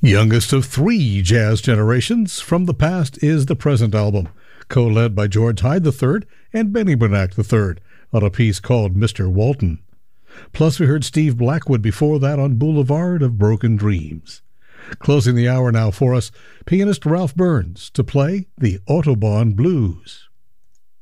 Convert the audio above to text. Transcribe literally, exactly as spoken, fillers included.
Youngest of three jazz generations, From the Past is the Present album, co-led by George Hyde the third and Benny Bernanke the third on a piece called Mister Walton. Plus we heard Steve Blackwood before that on Boulevard of Broken Dreams. Closing the hour now for us, pianist Ralph Burns to play the Autobahn Blues.